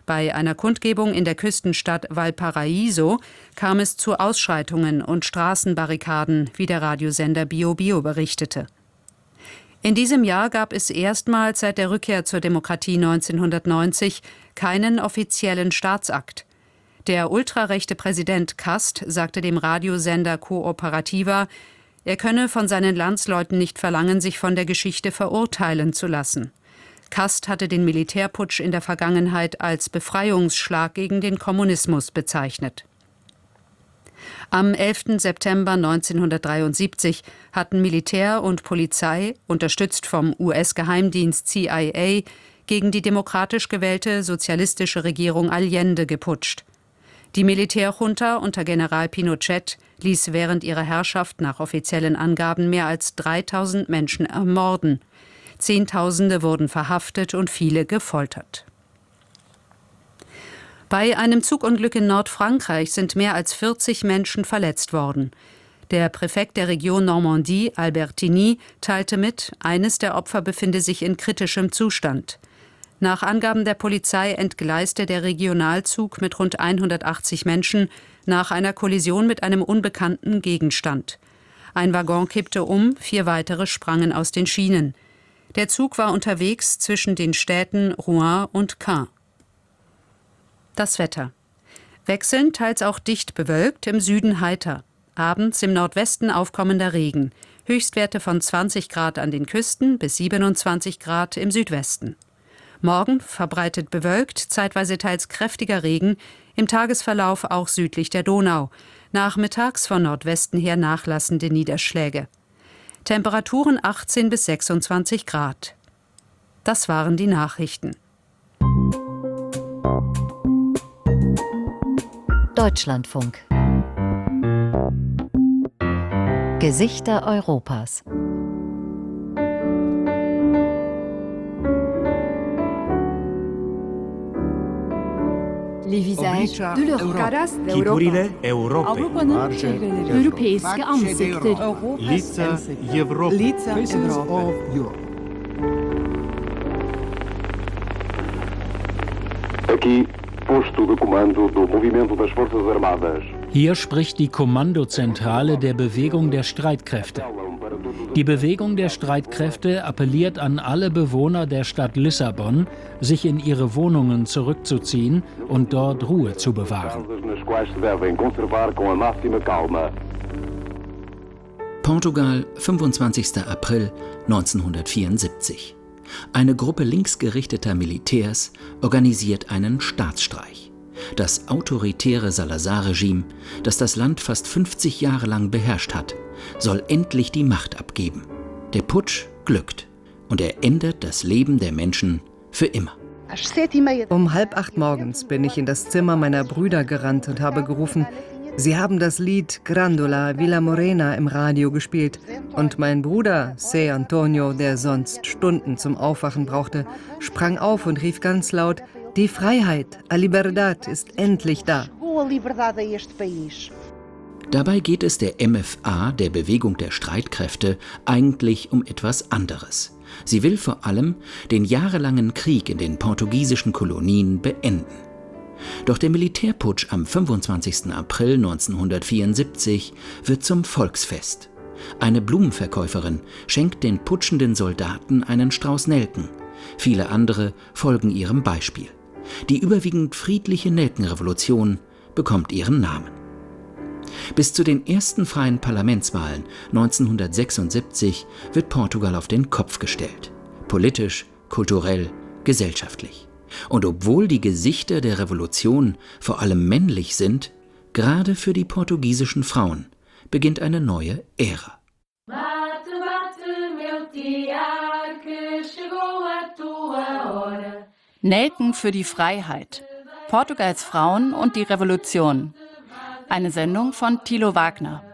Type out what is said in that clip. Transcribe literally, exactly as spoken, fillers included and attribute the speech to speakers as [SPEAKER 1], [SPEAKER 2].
[SPEAKER 1] Bei einer Kundgebung in der Küstenstadt Valparaíso kam es zu Ausschreitungen und Straßenbarrikaden, wie der Radiosender Bio Bio berichtete. In diesem Jahr gab es erstmals seit der Rückkehr zur Demokratie neunzehnhundertneunzig keinen offiziellen Staatsakt. Der ultrarechte Präsident Kast sagte dem Radiosender Cooperativa, er könne von seinen Landsleuten nicht verlangen, sich von der Geschichte verurteilen zu lassen. Kast hatte den Militärputsch in der Vergangenheit als Befreiungsschlag gegen den Kommunismus bezeichnet. Am elften September neunzehnhundertdreiundsiebzig hatten Militär und Polizei, unterstützt vom U S-Geheimdienst C I A, gegen die demokratisch gewählte sozialistische Regierung Allende geputscht. Die Militärjunta unter General Pinochet ließ während ihrer Herrschaft nach offiziellen Angaben mehr als dreitausend Menschen ermorden. Zehntausende wurden verhaftet und viele gefoltert. Bei einem Zugunglück in Nordfrankreich sind mehr als vierzig Menschen verletzt worden. Der Präfekt der Region Normandie, Albertini, teilte mit, eines der Opfer befinde sich in kritischem Zustand. Nach Angaben der Polizei entgleiste der Regionalzug mit rund hundertachtzig Menschen nach einer Kollision mit einem unbekannten Gegenstand. Ein Waggon kippte um, vier weitere sprangen aus den Schienen. Der Zug war unterwegs zwischen den Städten Rouen und Caen. Das Wetter. Wechselnd, teils auch dicht bewölkt, im Süden heiter. Abends im Nordwesten aufkommender Regen. Höchstwerte von zwanzig Grad an den Küsten bis siebenundzwanzig Grad im Südwesten. Morgen verbreitet bewölkt, zeitweise teils kräftiger Regen, im Tagesverlauf auch südlich der Donau. Nachmittags von Nordwesten her nachlassende Niederschläge. Temperaturen achtzehn bis sechsundzwanzig Grad. Das waren die Nachrichten.
[SPEAKER 2] Deutschlandfunk. Gesichter Europas.
[SPEAKER 3] Les visages de l'Europe.
[SPEAKER 4] Figurile Europy.
[SPEAKER 3] Europejskie ansikter.
[SPEAKER 4] Лица Европы.
[SPEAKER 5] Aqui, posto de comando do Movimento das Forças Armadas.
[SPEAKER 6] Hier spricht die Kommandozentrale der Bewegung der Streitkräfte. Die Bewegung der Streitkräfte appelliert an alle Bewohner der Stadt Lissabon, sich in ihre Wohnungen zurückzuziehen und dort Ruhe zu bewahren.
[SPEAKER 7] Portugal, fünfundzwanzigster April neunzehnhundertvierundsiebzig. Eine Gruppe linksgerichteter Militärs organisiert einen Staatsstreich. Das autoritäre Salazar-Regime, das das Land fast fünfzig Jahre lang beherrscht hat, soll endlich die Macht abgeben. Der Putsch glückt und er ändert das Leben der Menschen für immer.
[SPEAKER 8] Um halb acht morgens bin ich in das Zimmer meiner Brüder gerannt und habe gerufen, sie haben das Lied Grândola Vila Morena im Radio gespielt und mein Bruder, Sé Antonio, der sonst Stunden zum Aufwachen brauchte, sprang auf und rief ganz laut, die Freiheit, a liberdade, ist endlich da.
[SPEAKER 7] Dabei geht es der M F A, der Bewegung der Streitkräfte, eigentlich um etwas anderes. Sie will vor allem den jahrelangen Krieg in den portugiesischen Kolonien beenden. Doch der Militärputsch am fünfundzwanzigsten April neunzehnhundertvierundsiebzig wird zum Volksfest. Eine Blumenverkäuferin schenkt den putschenden Soldaten einen Strauß Nelken. Viele andere folgen ihrem Beispiel. Die überwiegend friedliche Nelkenrevolution bekommt ihren Namen. Bis zu den ersten freien Parlamentswahlen neunzehnhundertsechsundsiebzig wird Portugal auf den Kopf gestellt. Politisch, kulturell, gesellschaftlich. Und obwohl die Gesichter der Revolution vor allem männlich sind, gerade für die portugiesischen Frauen beginnt eine neue Ära.
[SPEAKER 9] Nelken für die Freiheit. Portugals Frauen und die Revolution. Eine Sendung von Thilo Wagner.